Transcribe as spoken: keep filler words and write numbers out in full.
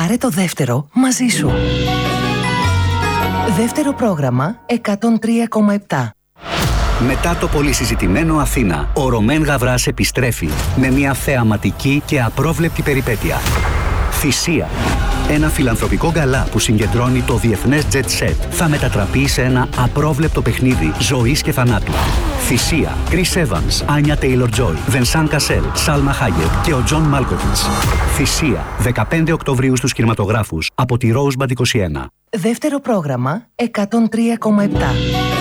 Πάρε το δεύτερο μαζί σου. Δεύτερο πρόγραμμα εκατόν τρία κόμμα επτά. Μετά το πολυσυζητημένο Αθήνα, ο Ρωμέν Γαβράς επιστρέφει με μια θεαματική και απρόβλεπτη περιπέτεια. Θυσία. Ένα φιλανθρωπικό γκαλά που συγκεντρώνει το διεθνές jet set θα μετατραπεί σε ένα απρόβλεπτο παιχνίδι ζωής και θανάτου. Θυσία. Chris Evans, Άνια Taylor-Joy, Vincent Cassel, Salma Hayek και ο John Malkovich. Θυσία. δεκαπέντε Οκτωβρίου στους κινηματογράφους από τη Rosebud είκοσι ένα. Δεύτερο πρόγραμμα εκατόν τρία κόμμα επτά.